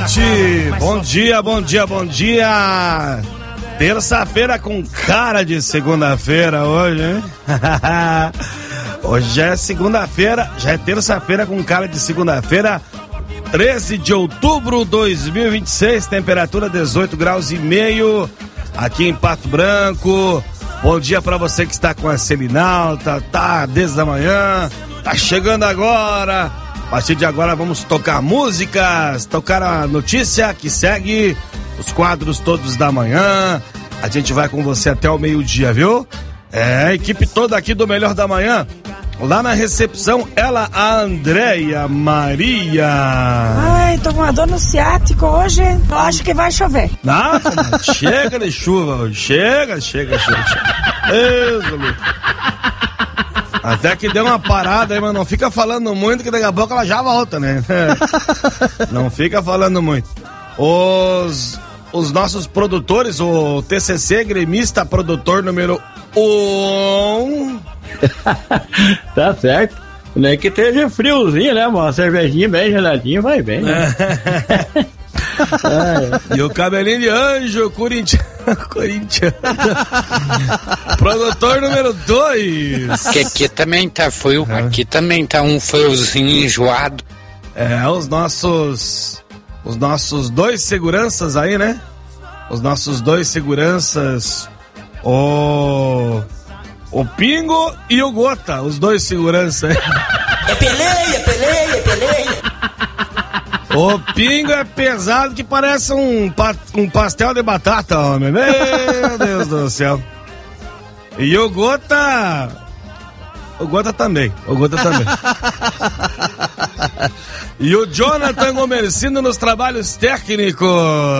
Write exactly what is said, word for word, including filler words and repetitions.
noite, bom dia, bom dia, bom dia. Terça-feira com cara de segunda-feira hoje, hein? Hoje já é segunda-feira, já é terça-feira com cara de segunda-feira, treze de outubro de dois mil e vinte e seis, temperatura dezoito graus e meio aqui em Pato Branco. Bom dia pra você que está com a Selinalta, tá desde a manhã, tá chegando agora. A partir de agora vamos tocar músicas, tocar a notícia que segue, os quadros todos da manhã. A gente vai com você até o meio-dia, viu? É, a equipe toda aqui do Melhor da Manhã. Lá na recepção, ela, a Andréia Maria. Ai, tô com uma dor no ciático hoje. Eu acho que vai chover. Não, chega de chuva hoje. Chega, chega, chega. chega. Deus, até que deu uma parada aí, mas não fica falando muito, que daqui a pouco ela já volta, né? Não fica falando muito. Os, os nossos produtores, o T C C, gremista produtor número um. Tá certo. Não é que esteja friozinho, né, mano? Uma cervejinha bem geladinha vai bem, né? E o cabelinho de anjo, Corinthians. Corinthians. Produtor número dois. Que aqui também tá frio, é. Aqui também tá um friozinho enjoado. É, os nossos. Os nossos dois seguranças aí, né? Os nossos dois seguranças. O. O Pingo e o Gota, os dois seguranças. É peleia, peleia, peleia. O Pingo é pesado que parece um, pa- um pastel de batata, homem. Meu Deus do céu. E o Gota... O Gota também. O Gota também. E o Jonathan Gomercindo nos trabalhos técnicos.